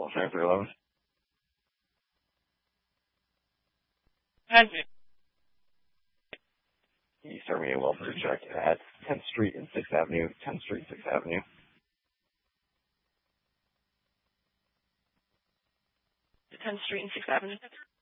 Center 311. Henry. You start me a welfare check at 10th Street and 6th Avenue. 10th Street, 6th Avenue. 10th Street and 6th Avenue.